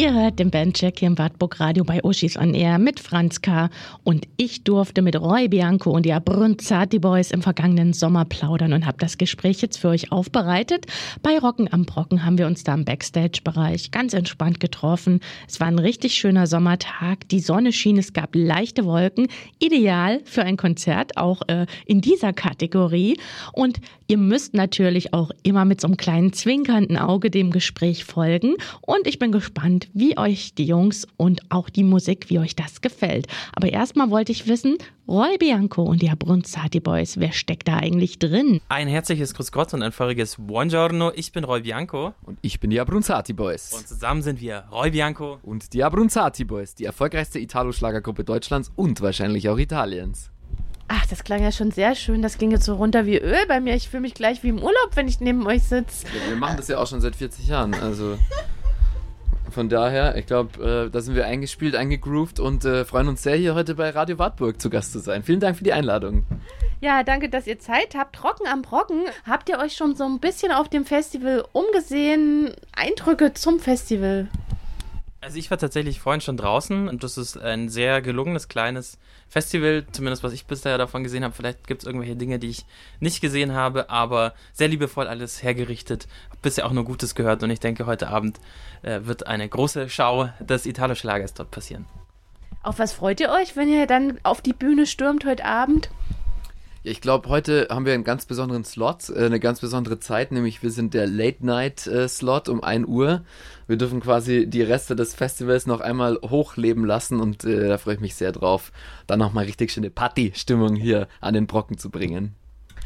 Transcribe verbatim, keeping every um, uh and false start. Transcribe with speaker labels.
Speaker 1: Ihr hört den Bandcheck hier im Wartburg Radio bei Uschis on Air mit Franz K. Und ich durfte mit Roy Bianco und die Abruzzati Boys im vergangenen Sommer plaudern und habe das Gespräch jetzt für euch aufbereitet. Bei Rocken am Brocken haben wir uns da im Backstage-Bereich ganz entspannt getroffen. Es war ein richtig schöner Sommertag, die Sonne schien, es gab leichte Wolken. Ideal für ein Konzert, auch äh, in dieser Kategorie. Und ihr müsst natürlich auch immer mit so einem kleinen zwinkernden Auge dem Gespräch folgen. Und ich bin gespannt, wie euch die Jungs und auch die Musik, wie euch das gefällt. Aber erstmal wollte ich wissen, Roy Bianco und die Abruzzati Boys, wer steckt da eigentlich drin?
Speaker 2: Ein herzliches Grüß Gott und ein feuriges Buongiorno. Ich bin Roy Bianco.
Speaker 3: Und ich bin die Abruzzati Boys.
Speaker 2: Und zusammen sind wir Roy Bianco
Speaker 3: und die Abruzzati Boys, die erfolgreichste Italo-Schlagergruppe Deutschlands und wahrscheinlich auch Italiens.
Speaker 1: Ach, das klang ja schon sehr schön. Das ging jetzt so runter wie Öl bei mir. Ich fühle mich gleich wie im Urlaub, wenn ich neben euch sitze.
Speaker 3: Ja, wir machen das ja auch schon seit vierzig Jahren, also... Von daher, ich glaube, äh, da sind wir eingespielt, eingegroovt und äh, freuen uns sehr, hier heute bei Radio Wartburg zu Gast zu sein. Vielen Dank für die Einladung.
Speaker 1: Ja, danke, dass ihr Zeit habt. Rocken am Brocken. Habt ihr euch schon so ein bisschen auf dem Festival umgesehen? Eindrücke zum Festival?
Speaker 2: Also ich war tatsächlich vorhin schon draußen und das ist ein sehr gelungenes, kleines Festival, zumindest was ich bisher davon gesehen habe. Vielleicht gibt es irgendwelche Dinge, die ich nicht gesehen habe, aber sehr liebevoll alles hergerichtet. Habe bisher auch nur Gutes gehört und ich denke, heute Abend äh, wird eine große Schau des Italo-Schlagers dort passieren.
Speaker 1: Auf was freut ihr euch, wenn ihr dann auf die Bühne stürmt heute Abend?
Speaker 3: Ja, ich glaube, heute haben wir einen ganz besonderen Slot, äh, eine ganz besondere Zeit, nämlich wir sind der Late-Night-Slot um ein Uhr. Wir dürfen quasi die Reste des Festivals noch einmal hochleben lassen und äh, da freue ich mich sehr drauf, dann nochmal richtig schöne Party-Stimmung hier an den Brocken zu bringen.